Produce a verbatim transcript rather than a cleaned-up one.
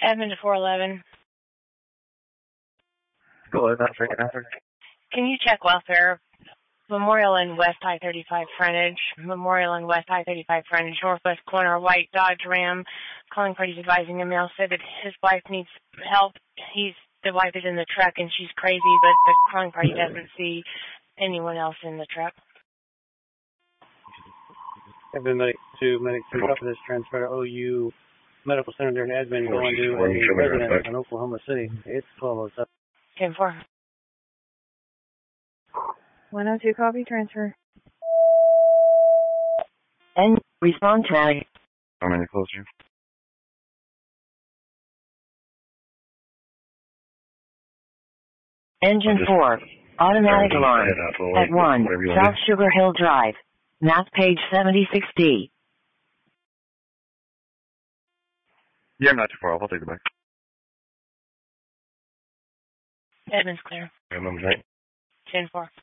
Edmund to four eleven. Go ahead, that's right after. Can you check welfare? Memorial and West I thirty-five frontage. Memorial and West I thirty-five frontage. Northwest corner, white Dodge Ram. Calling parties advising a male said that his wife needs help. He's the wife is in the truck and she's crazy, but the calling party doesn't see anyone else in the truck. Edmund Medic two, Medic two, copy this transfer to O U Medical Center there in Edmund, going to a resident in Oklahoma City. It's twelve oh seven. ten four. one oh two, copy, transfer. And respond tag. How many closer? Engine four, automatic alarm, at one, South Sugar Hill Drive, map page seventy-six D. Yeah, I'm not too far off. I'll take it back. Edmund's clear. Edmund's right. ten four.